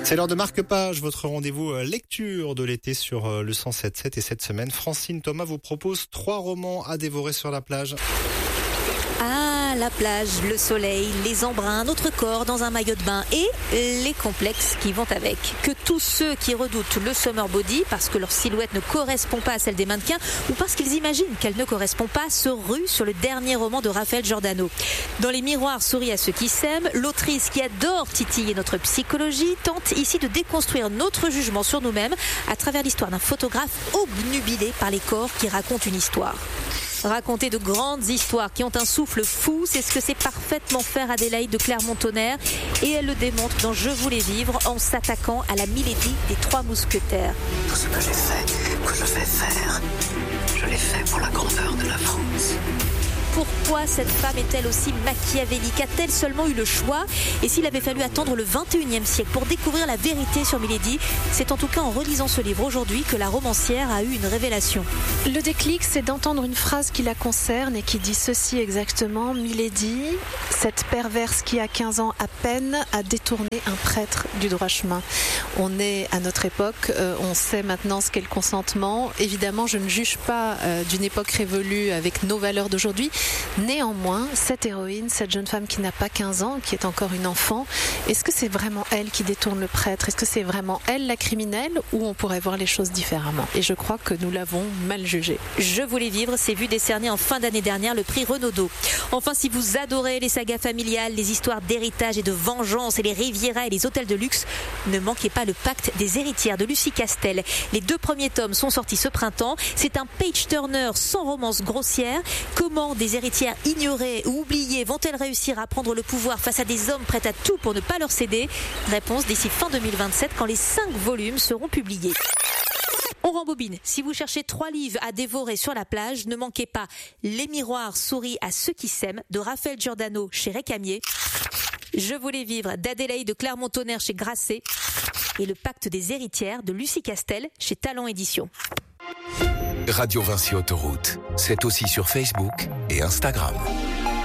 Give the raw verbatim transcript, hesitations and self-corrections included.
C'est l'heure de Marque-Page, votre rendez-vous lecture de l'été sur le cent sept sept. Et cette semaine, Francine Thomas vous propose trois romans à dévorer sur la plage. Ah, la plage, le soleil, les embruns, notre corps dans un maillot de bain et les complexes qui vont avec. Que tous ceux qui redoutent le summer body parce que leur silhouette ne correspond pas à celle des mannequins ou parce qu'ils imaginent qu'elle ne correspond pas se ruent sur le dernier roman de Raphaël Giordano. Dans Les miroirs souris à ceux qui s'aiment, l'autrice qui adore titiller notre psychologie tente ici de déconstruire notre jugement sur nous-mêmes à travers l'histoire d'un photographe obnubilé par les corps qui racontent une histoire. Raconter de grandes histoires qui ont un souffle fou, c'est ce que sait parfaitement faire Adélaïde de Clermont-Tonnerre et elle le démontre dans Je voulais vivre en s'attaquant à la Milady des Trois Mousquetaires. Tout ce que j'ai fait, que je vais faire, je l'ai fait pour la grandeur de la France. Pourquoi cette femme est-elle aussi machiavélique? A-t-elle seulement eu le choix? Et s'il avait fallu attendre le vingt et unième siècle pour découvrir la vérité sur Milady, c'est en tout cas en relisant ce livre aujourd'hui que la romancière a eu une révélation. Le déclic, c'est d'entendre une phrase qui la concerne et qui dit ceci exactement. Milady, cette perverse qui a quinze ans à peine a détourné un prêtre du droit chemin. On est à notre époque, euh, on sait maintenant ce qu'est le consentement. Évidemment, je ne juge pas euh, d'une époque révolue avec nos valeurs d'aujourd'hui. Néanmoins, cette héroïne, cette jeune femme qui n'a pas quinze ans, qui est encore une enfant, est-ce que c'est vraiment elle qui détourne le prêtre? Est-ce que c'est vraiment elle la criminelle ou on pourrait voir les choses différemment? Et je crois que nous l'avons mal jugée. Je voulais vivre, c'est vu décerner en fin d'année dernière le prix Renaudot. Enfin, si vous adorez les sagas familiales, les histoires d'héritage et de vengeance et les Riviera et les hôtels de luxe, ne manquez pas le Pacte des héritières de Lucie Castel. Les deux premiers tomes sont sortis ce printemps. C'est un page-turner sans romance grossière. Comment des héritières ignorées ou oubliées vont-elles réussir à prendre le pouvoir face à des hommes prêts à tout pour ne pas leur céder? Réponse d'ici fin deux mille vingt-sept quand les cinq volumes seront publiés. On rembobine. Si vous cherchez trois livres à dévorer sur la plage, ne manquez pas Les miroirs souris à ceux qui s'aiment de Raphaël Giordano chez Récamier, Je voulais vivre d'Adélaïde de Clermont-Tonnerre chez Grasset et Le Pacte des héritières de Lucie Castel chez Talent Éditions. Radio Vinci Autoroute, c'est aussi sur Facebook et Instagram.